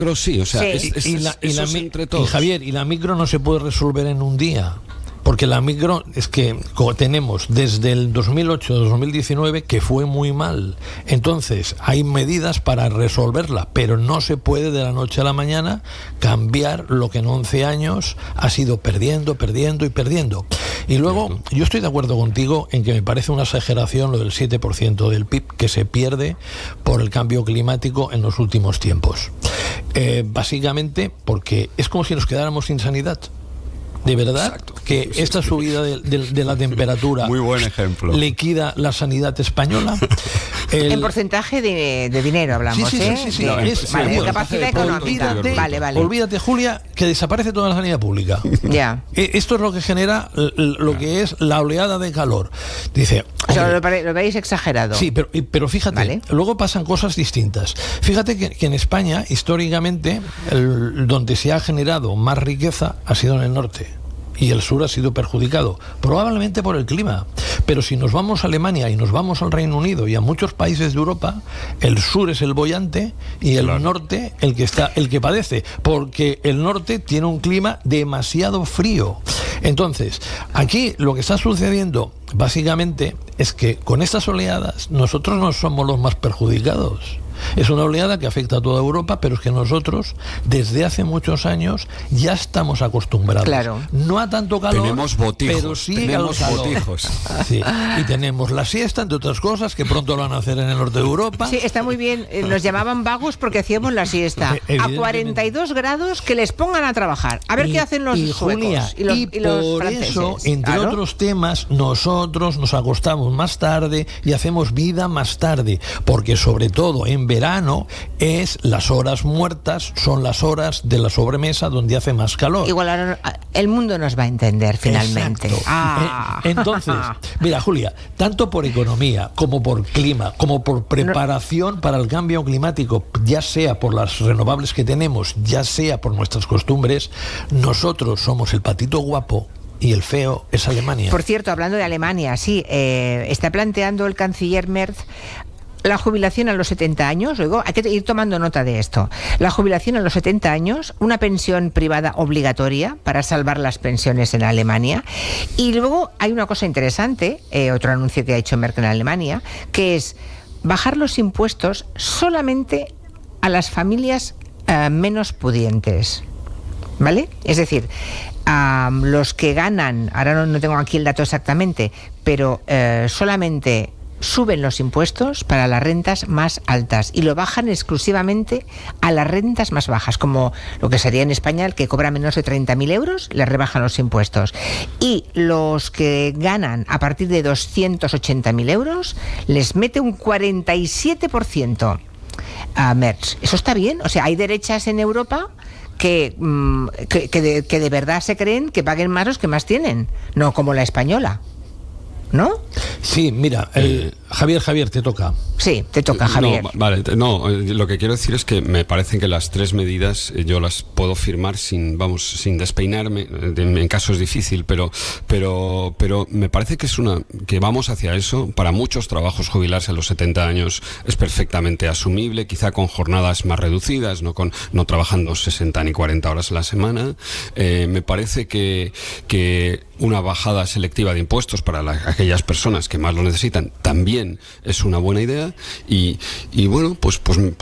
Pero sí, o sea, Sí. entre todos. Y Javier, y la micro no se puede resolver en un día. Porque la micro es que como tenemos desde el 2008-2019 que fue muy mal. Entonces hay medidas para resolverla, pero no se puede de la noche a la mañana cambiar lo que en 11 años ha sido perdiendo. Y luego yo estoy de acuerdo contigo en que me parece una exageración lo del 7% del PIB que se pierde por el cambio climático en los últimos tiempos. Básicamente porque es como si nos quedáramos sin sanidad. De verdad. Exacto. Que esta subida de la temperatura muy buen ejemplo liquida la sanidad española. En porcentaje de dinero hablamos, sí, ¿eh? Sí, No, vale, en capacidad económica. Vale. Olvídate, Julia, que desaparece toda la sanidad pública. Ya. Esto es lo que genera lo que es la oleada de calor. Dice... O sea, lo veis exagerado. Sí, pero fíjate, Vale. luego pasan cosas distintas. Fíjate que en España, históricamente, donde se ha generado más riqueza ha sido en el norte. Y el sur ha sido perjudicado, probablemente por el clima. Pero si nos vamos a Alemania y nos vamos al Reino Unido y a muchos países de Europa, el sur es el boyante y el norte el que padece, porque el norte tiene un clima demasiado frío. Entonces, aquí lo que está sucediendo básicamente es que con estas oleadas nosotros no somos los más perjudicados. Es una oleada que afecta a toda Europa, pero es que nosotros, desde hace muchos años, ya estamos acostumbrados. Claro. No a tanto calor, tenemos botijos, pero sí tenemos al calor. botijos. Sí. Y tenemos la siesta, entre otras cosas, que pronto lo van a hacer en el norte de Europa. Sí, está muy bien. Nos llamaban vagos porque hacíamos la siesta. A 42 grados que les pongan a trabajar. A ver qué hacen los suecos Julia, y los por franceses. eso, entre Claro. otros temas, nosotros nos acostamos más tarde y hacemos vida más tarde. Porque sobre todo en verano las horas muertas, son las horas de la sobremesa donde hace más calor. Igual ahora el mundo nos va a entender finalmente. Exacto. Entonces, mira, Julia, tanto por economía como por clima, como por preparación para el cambio climático, ya sea por las renovables que tenemos, ya sea por nuestras costumbres, nosotros somos el patito guapo y el feo es Alemania. Por cierto, hablando de Alemania, sí, está planteando el canciller Merz la jubilación a los 70 años, luego hay que ir tomando nota de esto. La jubilación a los 70 años, una pensión privada obligatoria para salvar las pensiones en Alemania. Y luego hay una cosa interesante, otro anuncio que ha hecho Merkel en Alemania, que es bajar los impuestos solamente a las familias menos pudientes. ¿Vale? Es decir, los que ganan, ahora no tengo aquí el dato exactamente, pero solamente suben los impuestos para las rentas más altas y lo bajan exclusivamente a las rentas más bajas, como lo que sería en España el que cobra menos de 30.000 euros, le rebajan los impuestos. Y los que ganan a partir de 280.000 euros, les mete un 47% a Merz. ¿Eso está bien? O sea, hay derechas en Europa que de verdad se creen que paguen más los que más tienen, no como la española. ¿No? Sí, mira, Javier, te toca. Sí, te toca, Javier. Lo que quiero decir es que me parecen que las tres medidas yo las puedo firmar sin despeinarme, en caso es difícil, pero me parece que vamos hacia eso. Para muchos trabajos jubilarse a los 70 años es perfectamente asumible, quizá con jornadas más reducidas, no trabajando 60 ni 40 horas a la semana. Me parece que una bajada selectiva de impuestos para aquellas personas que más lo necesitan también es una buena idea y bueno, pues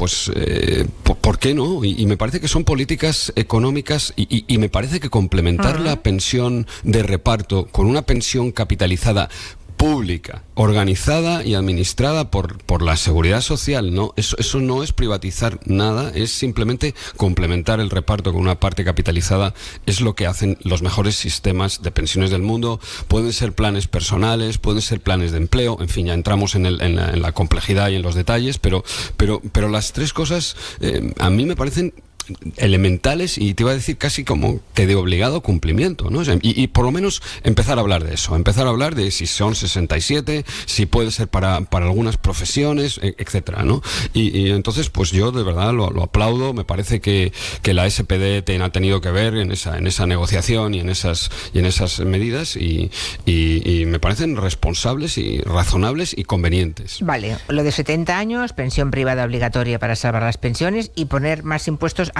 ¿por qué no? Y me parece que son políticas económicas y me parece que complementar la pensión de reparto con una pensión capitalizada pública, organizada y administrada por la seguridad social, ¿no? Eso no es privatizar nada, es simplemente complementar el reparto con una parte capitalizada. Es lo que hacen los mejores sistemas de pensiones del mundo. Pueden ser planes personales, pueden ser planes de empleo, en fin, ya entramos en la complejidad y en los detalles, pero las tres cosas a mí me parecen elementales y te iba a decir casi como que de obligado cumplimiento, ¿no? O sea, y por lo menos empezar a hablar de eso, empezar a hablar de si son 67, si puede ser para algunas profesiones, etcétera, ¿no? Y entonces pues yo de verdad lo aplaudo. Me parece que la SPD ha tenido que ver en esa negociación y en esas medidas y me parecen responsables y razonables y convenientes. Vale, lo de 70 años, pensión privada obligatoria para salvar las pensiones y poner más impuestos